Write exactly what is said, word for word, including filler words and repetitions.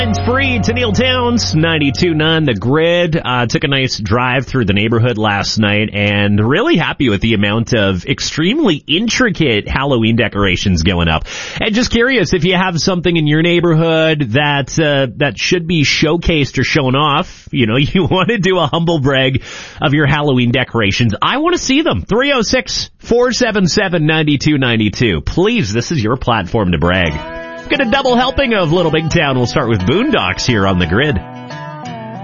It's free to Neil Towns, ninety-two point nine The Grid. Uh, took a nice drive through the neighborhood last night and really happy with the amount of extremely intricate Halloween decorations going up. And just curious if you have something in your neighborhood that uh, that should be showcased or shown off. You know, you want to do a humble brag of your Halloween decorations. I want to see them. three oh six, four seven seven, nine two nine two. Please, this is your platform to brag. Get a double helping of Little Big Town. We'll start with Boondocks here on The Grid.